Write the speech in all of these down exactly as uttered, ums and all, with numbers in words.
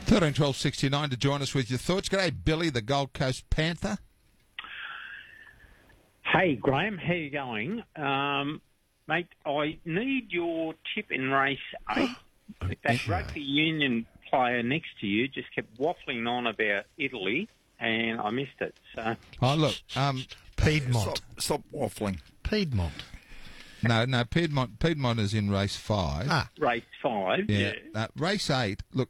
thirteen twelve sixty-nine to join us with your thoughts. G'day, Billy, the Gold Coast Panther. Hey, Graham, how you going? Um, mate, I need your tip in race eight. That rugby union player next to you just kept waffling on about Italy, and I missed it. So, Oh, look, um, Piedmont. Stop, stop waffling. Piedmont. no, no, Piedmont, Piedmont is in race five. Ah, race five, Yeah. yeah. Uh, race eight, look,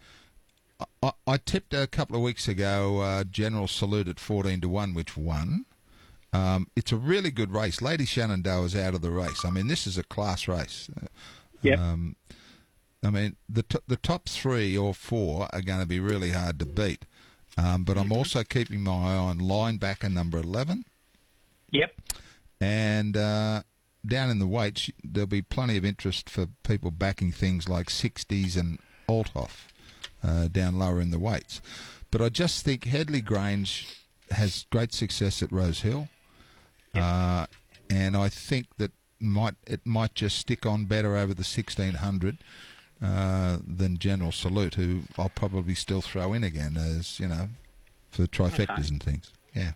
I, I, I tipped a couple of weeks ago uh, General Salute at fourteen to one, which won. Um, it's a really good race. Lady Shenandoah is out of the race. I mean, this is a class race. Yep. Um, I mean, the t- the top three or four are going to be really hard to beat. Um, but I'm also keeping my eye on linebacker number eleven. Yep. And uh, down in the weights, there'll be plenty of interest for people backing things like sixties and Althoff uh, down lower in the weights. But I just think Headley Grange has great success at Rose Hill. Yep. Uh, and I think that might it might just stick on better over the sixteen hundred uh, than General Salute, who I'll probably still throw in again as, you know, for trifectas Okay. and things. Yeah.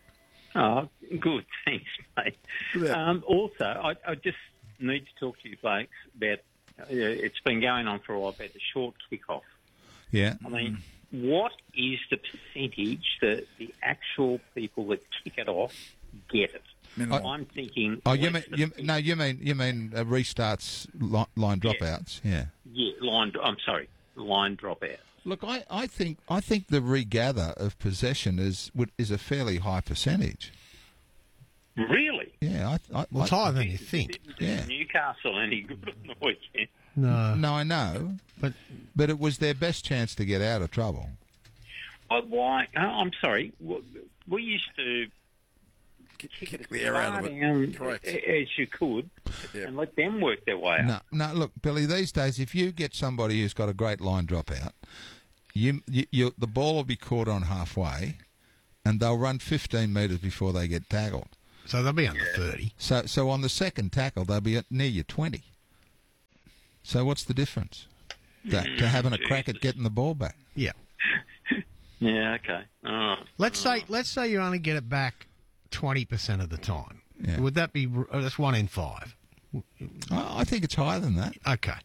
Oh, good. Thanks, mate. Yeah. Um, also, I, I just need to talk to you folks about, uh, it's been going on for a while, about the short kick-off. Yeah. I mean, what is the percentage that the actual people that kick it off get it? Minimal. I'm thinking... Oh, you mean less than you, fifty. no? You mean you mean uh, restarts, li- line Yeah. dropouts? Yeah. Yeah, line... I'm sorry, line dropout. Look, I, I think I think the regather of possession is would, is a fairly high percentage. Really? Yeah, I, I, well, I it's higher than you think. Is Yeah. Newcastle any good on the weekend? No. No, I know, But but it was their best chance to get out of trouble. But why? uh, I'm sorry. w- We used to Kick, kick kick it the air out far of it. down Correct. a- as you could Yeah. and let them work their way out. No, no. Look, Billy. These days, if you get somebody who's got a great line dropout, you, you, you the ball will be caught on halfway, and they'll run fifteen metres before they get tackled. so they'll be under thirty. So, so on the second tackle, they'll be at near your twenty. So, what's the difference? To, to having a crack at getting the ball back. Yeah. Yeah, okay. All right. Let's say let's say you only get it back twenty percent of the time. Yeah. Would that be oh, that's one in five? I I think it's higher than that. Okay.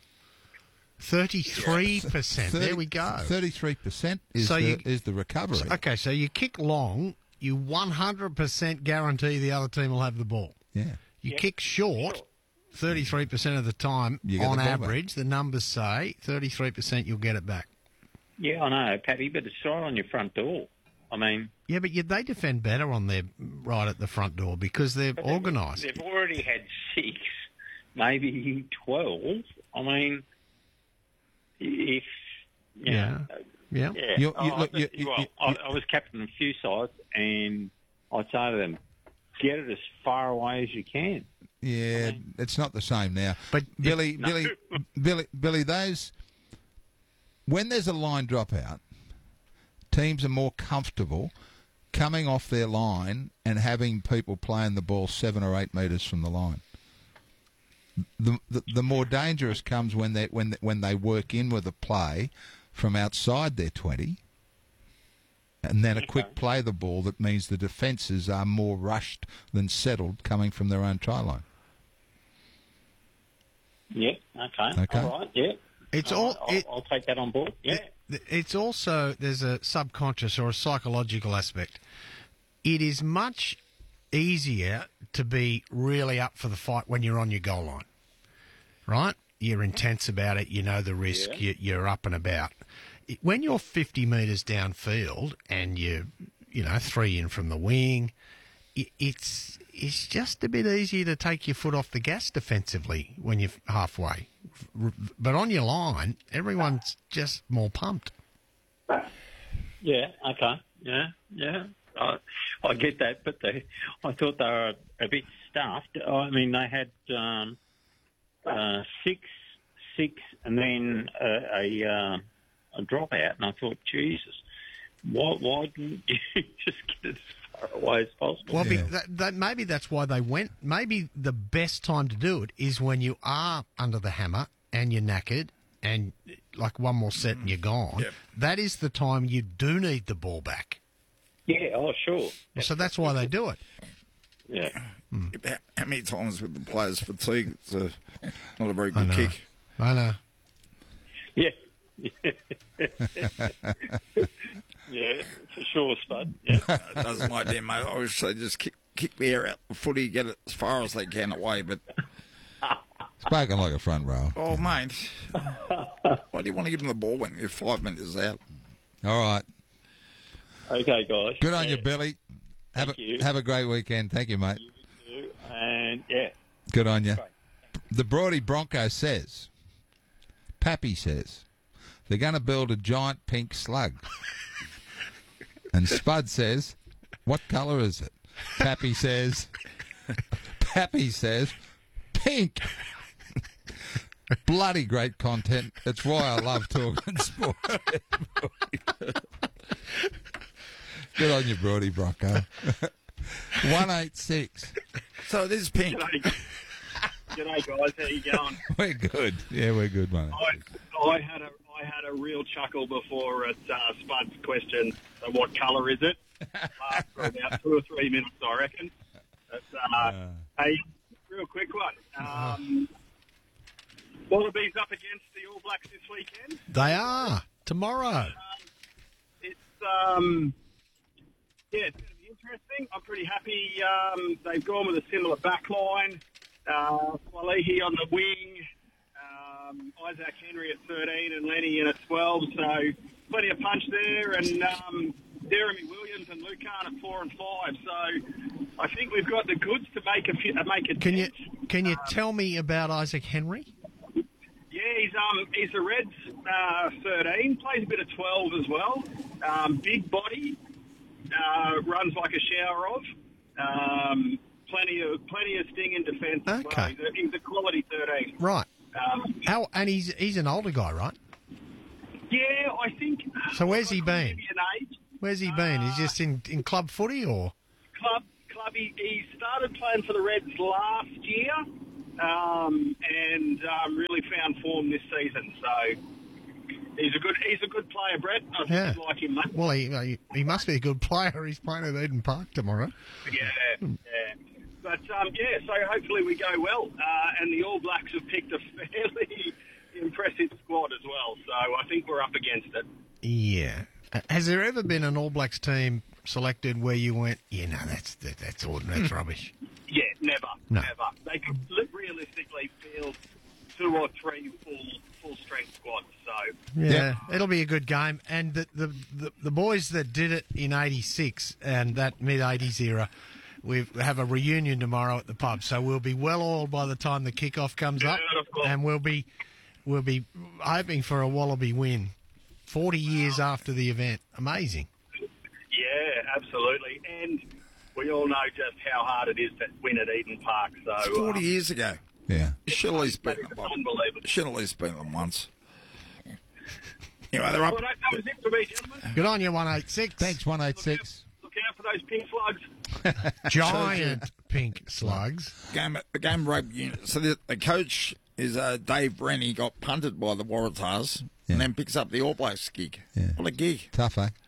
Thirty-three percent. There we go. Thirty-three percent is So the you- is the recovery. So- okay, so you kick long, you one hundred percent guarantee the other team will have the ball. Yeah, You Yep. kick short, thirty-three percent of the time, You get on the ball back. average, the numbers say thirty-three percent you'll get it back. Yeah, I know, Paddy, but it's right on your front door. I mean, Yeah, but yet they defend better on their right at the front door because they're they've- organised. They've already had six, maybe twelve. I mean, if you Yeah. know, Yeah. yeah. You- you- I, look, I, you- you- well, you- I, I was captain of a few sides, and I'd say to them, get it as far away as you can. yeah, it's not the same now. But Billy, No. Billy, Billy, Billy, those when there's a line dropout, teams are more comfortable coming off their line and having people playing the ball seven or eight metres from the line. The, the the more dangerous comes when they when they, when they work in with a play from outside their twenty, and then a quick play the ball that means the defences are more rushed than settled coming from their own try line. Yeah, okay. Okay. All right, yeah. It's All all. right, I'll, It, I'll take that on board. Yeah. It's also there's a subconscious or a psychological aspect. It is much easier to be really up for the fight when you're on your goal line, right? You're intense about it. You know the risk. Yeah. You, you're up and about. It- When you're fifty metres downfield and you, you know, three in from the wing, it, it's it's just a bit easier to take your foot off the gas defensively when you're halfway. R- But on your line, everyone's just more pumped. Yeah, okay. Yeah, yeah. I, I get that, but they, I thought they were a bit stuffed. I mean, they had um, uh, six, six, and then a, a, uh, a dropout, and I thought, Jesus, why, why didn't you just get it as far away as possible? Well, be, Yeah. that, that, maybe that's why they went. Maybe the best time to do it is when you are under the hammer and you're knackered and like one more set and you're gone, Yep. that is the time you do need the ball back. Yeah, oh, sure. So that's why they do it. Yeah. How, how many times with the players fatigue? It's a, not a very I good know. kick. I know. Yeah. Yeah, for sure, Spud. Yeah. It doesn't like them, mate. I wish they just kick, kick the air out the footy, get it as far as they can away. But, Spoken like a front row. oh, mate, why do you want to give them the ball when you're five minutes out? All right. Okay, guys. Good on yeah. you, Billy. Have Thank a you. have a great weekend. Thank you, mate. You too. And, yeah. Good on you. Great. The Brody Bronco says, Pappy says, they're going to build a giant pink slug. And Spud says, what colour is it? Pappy says, Pappy says, pink. Bloody great content. That's why I love talking sport. Good on you, Brody Bronco. one eight six. So it is pink. G'day. G'day, guys. How you going? We're good. Yeah, we're good, mate. I, I had a I had a real chuckle before at uh, Spud's question. So what colour is it? Last for about two or three minutes, I reckon. But, uh, hey, real quick one. Um, Wallabies up against the All Blacks this weekend. They are. Tomorrow. It's um, yeah, it's going to be interesting. I'm pretty happy. Um, they've gone with a similar back line. Uh, Walehi on the wing, um, Isaac Henry at thirteen and Lenny in at twelve. So plenty of punch there, and um, Jeremy Williams and Lucan at four and five. So I think we've got the goods to make a fi- uh, make a. Can you dent. can you Um, tell me about Isaac Henry? Yeah, he's um he's a Reds uh, thirteen, plays a bit of twelve as well. Um, big body, uh, runs like a shower of. Um, plenty of plenty of sting in defence as well. Okay. He's a, he's a quality thirteen. Right. Um, How and he's he's an older guy, right? yeah, I think. So where's he been? Maybe an age. Where's he been? He's Uh, just in, in club footy or? Club club. He, he started playing for the Reds last year, um, and um, really found form this season. So. He's a good. He's a good player, Brett. I Yeah. like him, mate. Well, he, he he must be a good player. He's playing at Eden Park tomorrow. Yeah, yeah. But um, yeah, so hopefully we go well, uh, and the All Blacks have picked a fairly impressive squad as well. So I think we're up against it. Yeah. Uh, Has there ever been an All Blacks team selected where you went, yeah, no, that's that, that's ordinary, that's rubbish. Yeah, never, No. never. They could li- realistically field two or three full full strength squads. So Yeah, it'll be a good game. And the the, the, the boys that did it in eighty-six and that mid eighties era, we have a reunion tomorrow at the pub. So we'll be well oiled by the time the kickoff comes up, Beautiful. and we'll be we'll be hoping for a Wallaby win. Forty years after the event, amazing. yeah, absolutely. And we all know just how hard it is to win at Eden Park. So Forty um, years ago. Yeah. You should at least that beat is them. Bob. unbelievable. You should at least beat them once. Anyway, they're up. Well, that, that was it for me, gentlemen. Good on you, one eight six. Thanks, one eight six. Look out for those pink slugs. Giant pink slugs. Game, the game rugby unit. So the, the coach is uh, Dave Rennie, got punted by the Waratahs, Yeah. and then picks up the All Blacks gig. Yeah. What a gig. Tough, eh?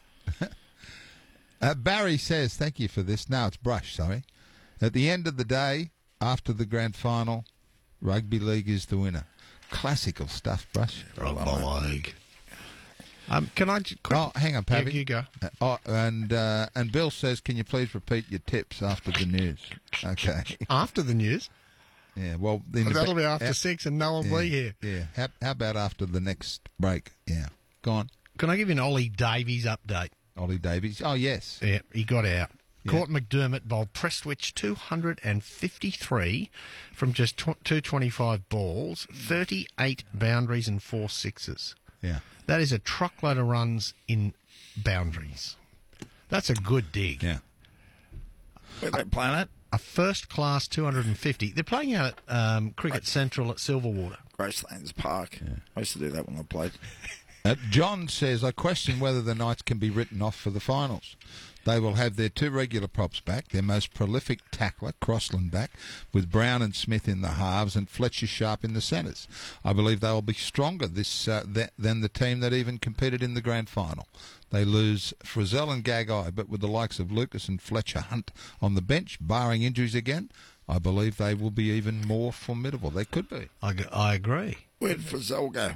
uh, Barry says, thank you for this. No, it's Brush, sorry. At the end of the day, after the grand final, rugby league is the winner. Classical stuff, Brush. Rugby league. Um, can I? J- quick, Oh, hang on, Yeah, Pappy. you go. Uh, oh, and uh, and Bill says, can you please repeat your tips after the news? Okay. After the news. Yeah. Well, in the That'll ba- be after uh, six, and no one will yeah, be here. Yeah. How, how about after the next break? Yeah. Go on, Can I give you an Ollie Davies update? Ollie Davies. Oh yes. Yeah, he got out. Yeah. Court McDermott bowled Prestwich two hundred fifty-three from just tw- two twenty-five balls, thirty-eight boundaries and four sixes. Yeah. That is a truckload of runs in boundaries. That's a good dig. Yeah. Where they playing at? A first-class two hundred fifty. They're playing out at um, Cricket Central at Silverwater. Gracelands Park. I used to do that when I played. Uh, John says, I question whether the Knights can be written off for the finals. They will have their two regular props back, their most prolific tackler, Crossland, back, with Brown and Smith in the halves and Fletcher Sharp in the centres. I believe they will be stronger this uh, th- than the team that even competed in the grand final. They lose Frizzell and Gagai, but with the likes of Lucas and Fletcher Hunt on the bench, barring injuries again, I believe they will be even more formidable. They could be. I, g- I agree. Where'd Frizzell go?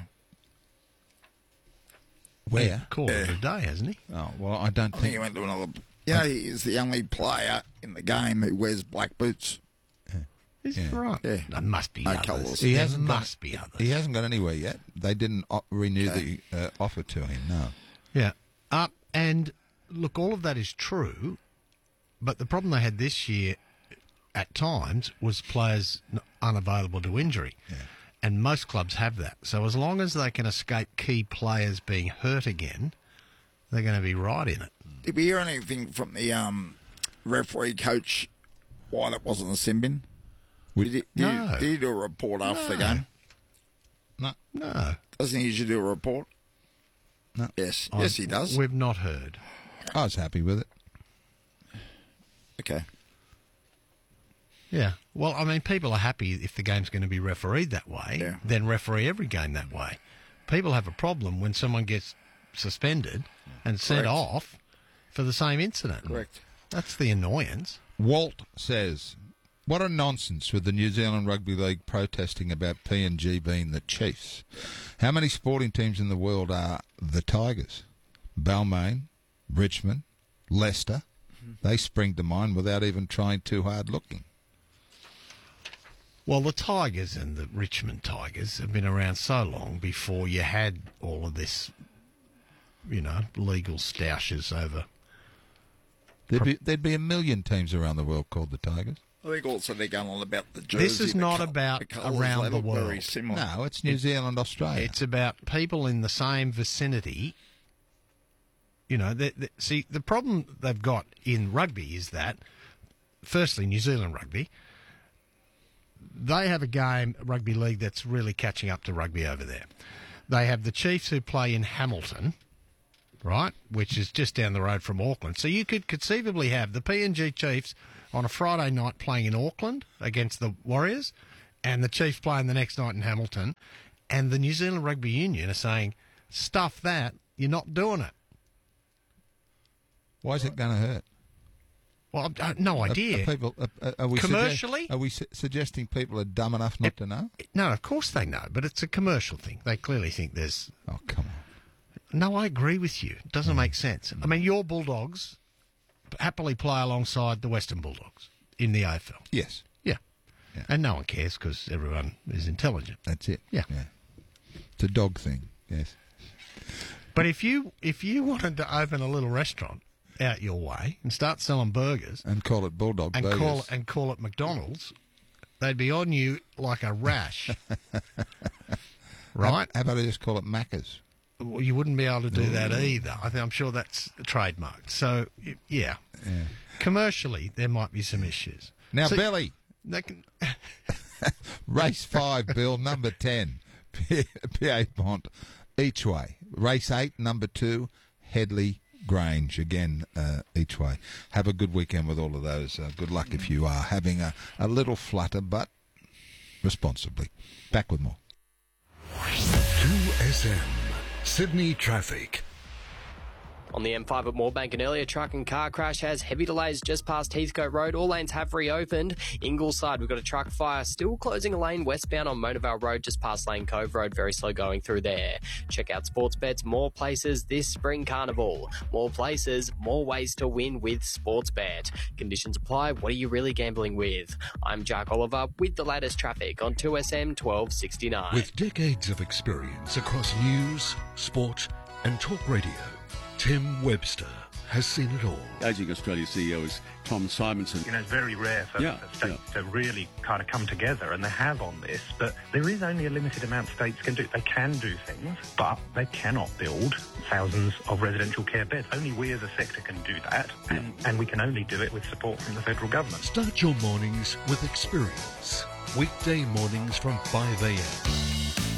Where? Called it a day, hasn't he? Oh, well, I don't I think think... he went to another. You know, he is the only player in the game who wears black boots. Is Yeah. it right? Yeah. There must be No others. colours. He there hasn't got- must be others. He hasn't got anywhere yet. They didn't o- renew Okay. the uh, offer to him, no. Yeah. Uh, and look, all of that is true, but the problem they had this year at times was players n- unavailable to injury. Yeah. And most clubs have that. So as long as they can escape key players being hurt again, they're going to be right in it. Did we hear anything from the um, referee coach why that wasn't a sin bin? We- Did he, did, No. he, did he do a report after the game? No. No. Doesn't he usually do a report? No. Yes. I- yes, he does. We've not heard. I was happy with it. Okay. Yeah. Well, I mean, people are happy if the game's going to be refereed that way, Yeah. then referee every game that way. People have a problem when someone gets suspended and sent Correct. off for the same incident. Correct. That's the annoyance. Walt says, what a nonsense with the New Zealand Rugby League protesting about P and G being the Chiefs. How many sporting teams in the world are the Tigers? Balmain, Richmond, Leicester. They spring to mind without even trying too hard looking. Well, the Tigers and the Richmond Tigers have been around so long before you had all of this, you know, legal stoushes over. There'd be, there'd be a million teams around the world called the Tigers. I think also they're going on about the jersey. This is the not col- about the colours, around they the look Very world. similar. No, it's New Zealand, Australia. It's about people in the same vicinity. You know, the, the, see, the problem they've got in rugby is that, firstly, New Zealand rugby, they have a game, rugby league, that's really catching up to rugby over there. They have the Chiefs who play in Hamilton, right, which is just down the road from Auckland. So you could conceivably have the P and G Chiefs on a Friday night playing in Auckland against the Warriors, and the Chiefs playing the next night in Hamilton, and the New Zealand Rugby Union are saying, stuff that, you're not doing it. Why is it going to hurt? Well, I've I've no Are- idea. Are, people, are, are we Commercially? Suggest, are we su- suggesting people are dumb enough not to know? No, of course they know, but it's a commercial thing. They clearly think there's... Oh, come on. No, I agree with you. It doesn't make sense. I mean, your Bulldogs happily play alongside the Western Bulldogs in the A F L. Yes, Yeah. Yeah. And no one cares because everyone is intelligent. that's it. Yeah. It's a dog thing, yes. But if you if you wanted to open a little restaurant out your way and start selling burgers And call it Bulldog and Burgers. call it, and call it McDonald's, they'd be on you like a rash. Right? How about I just call it Macca's? Well, you wouldn't be able to do that either. I think I'm sure that's trademarked. So y- yeah. Yeah. Commercially, there might be some issues. Now, So- Billy, They can, race five, Bill, number ten, Piedmont, each way. Race eight, number two, Headley Grange, again, uh, each way. Have a good weekend with all of those. Uh, good luck if you are having a, a little flutter, but responsibly. Back with more. two S M, Sydney Traffic. On the M five at Moorebank, an earlier truck and car crash has heavy delays just past Heathcote Road. All lanes have reopened. Ingleside, we've got a truck fire still closing a lane westbound on Monavale Road just past Lane Cove Road. Very slow going through there. Check out sports bets, more places this spring carnival. More places, more ways to win with Sportsbet. Conditions apply. What are you really gambling with? I'm Jack Oliver with the latest traffic on two S M twelve sixty-nine. With decades of experience across news, sport, and talk radio, Tim Webster has seen it all. Aging Australia C E O is Tom Simonson. You know, it's very rare for, Yeah, for states to really kind of come together, and they have on this, but there is only a limited amount states can do. They can do things, but they cannot build thousands of residential care beds. Only we as a sector can do that, and, and we can only do it with support from the federal government. Start your mornings with experience. Weekday mornings from five a.m.